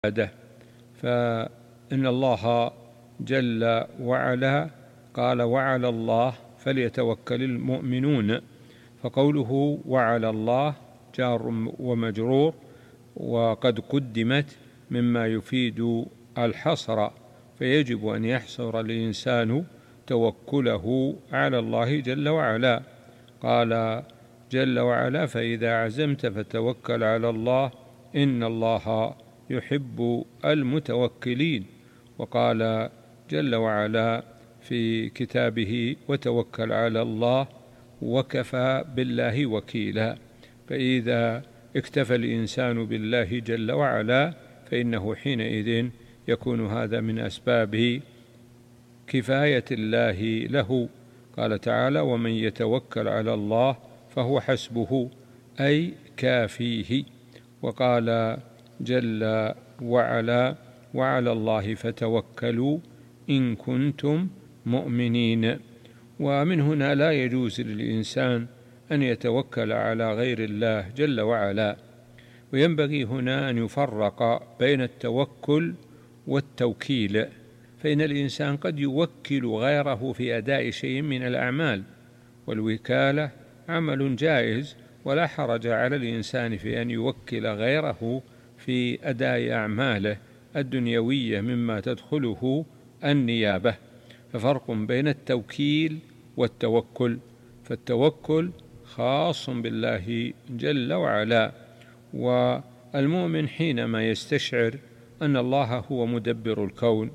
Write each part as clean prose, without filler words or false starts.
فإن الله جل وعلا قال وعلى الله فليتوكل المؤمنون، فقوله وعلى الله جار ومجرور وقد قدمت مما يفيد الحصر، فيجب أن يحصر الإنسان توكله على الله جل وعلا. قال جل وعلا فإذا عزمت فتوكل على الله إن الله يحب المتوكلين. وقال جل وعلا في كتابه وتوكل على الله وكفى بالله وكيلا. فإذا اكتفى الإنسان بالله جل وعلا فإنه حينئذ يكون هذا من أسباب كفاية الله له. قال تعالى ومن يتوكل على الله فهو حسبه، أي كافيه. وقال جل وعلا وعلى الله فتوكلوا إن كنتم مؤمنين. ومن هنا لا يجوز للإنسان أن يتوكل على غير الله جل وعلا، وينبغي هنا أن يفرق بين التوكل والتوكيل، فإن الإنسان قد يوكل غيره في أداء شيء من الأعمال، والوكالة عمل جائز ولا حرج على الإنسان في أن يوكل غيره في أداء أعماله الدنيوية مما تدخله النيابة. ففرق بين التوكيل والتوكل، فالتوكل خاص بالله جل وعلا، والمؤمن حينما يستشعر أن الله هو مدبر الكون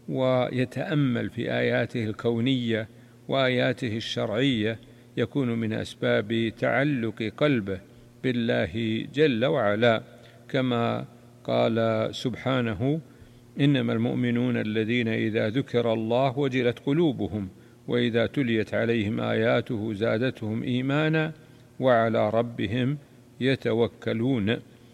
ويتأمل في آياته الكونية وآياته الشرعية يكون من أسباب تعلق قلبه بالله جل وعلا، كما قال سبحانه إنما المؤمنون الذين إذا ذكر الله وجلت قلوبهم وإذا تليت عليهم آياته زادتهم إيمانا وعلى ربهم يتوكلون.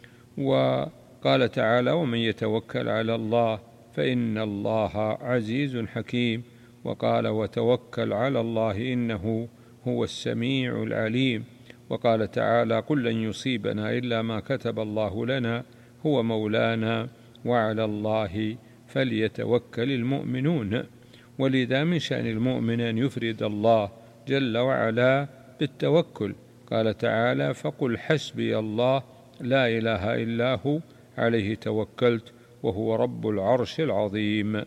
وقال تعالى ومن يتوكل على الله فإن الله عزيز حكيم. وقال وتوكل على الله إنه هو السميع العليم. وقال تعالى قل لن يصيبنا إلا ما كتب الله لنا هو مولانا وعلى الله فليتوكل المؤمنون. ولذا من شأن المؤمن أن يفرد الله جل وعلا بالتوكل. قال تعالى فقل حسبي الله لا إله إلا هو عليه توكلت وهو رب العرش العظيم.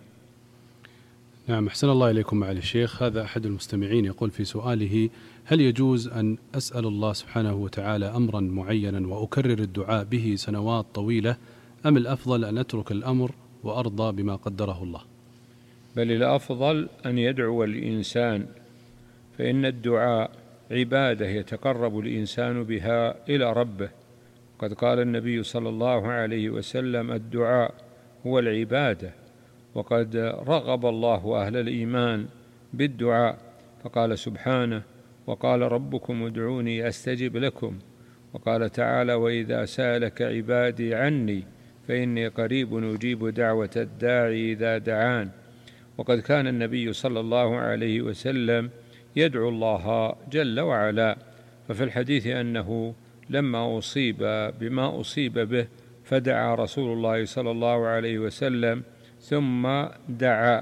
نعم، أحسن الله إليكم معالي الشيخ. هذا أحد المستمعين يقول في سؤاله هل يجوز أن أسأل الله سبحانه وتعالى أمرا معينا وأكرر الدعاء به سنوات طويلة، أم الأفضل أن أترك الأمر وأرضى بما قدره الله؟ بل الأفضل أن يدعو الإنسان، فإن الدعاء عبادة يتقرب الإنسان بها إلى ربه. قد قال النبي صلى الله عليه وسلم الدعاء هو العبادة، وقد رغب الله أهل الإيمان بالدعاء، فقال سبحانه وقال ربكم ادعوني أستجب لكم. وقال تعالى وإذا سألك عبادي عني فإني قريب أجيب دعوة الداعي إذا دعان. وقد كان النبي صلى الله عليه وسلم يدعو الله جل وعلا، ففي الحديث أنه لما أصيب بما أصيب به فدعا رسول الله صلى الله عليه وسلم ثم دعا.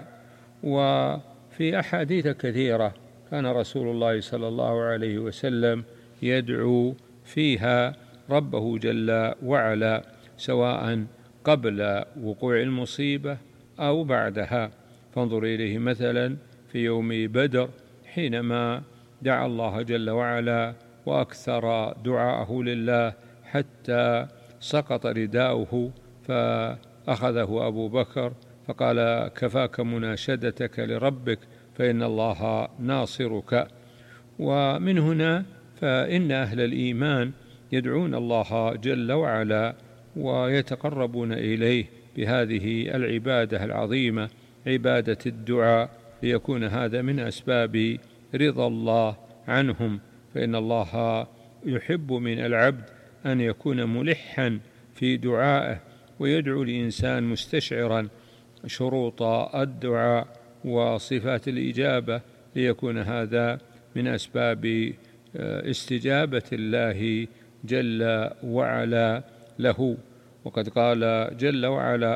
وفي أحاديث كثيرة كان رسول الله صلى الله عليه وسلم يدعو فيها ربه جل وعلا سواء قبل وقوع المصيبة أو بعدها. فانظر إليه مثلا في يوم بدر حينما دعا الله جل وعلا وأكثر دعاءه لله حتى سقط رداؤه فأخذه أبو بكر فقال كفاك مناشدتك لربك فإن الله ناصرك. ومن هنا فإن أهل الإيمان يدعون الله جل وعلا ويتقربون إليه بهذه العبادة العظيمة عبادة الدعاء، ليكون هذا من أسباب رضا الله عنهم. فإن الله يحب من العبد أن يكون ملحا في دعائه، ويدعو الإنسان مستشعرا شروط الدعاء وصفات الإجابة، ليكون هذا من أسباب استجابة الله جل وعلا له. وقد قال جل وعلا: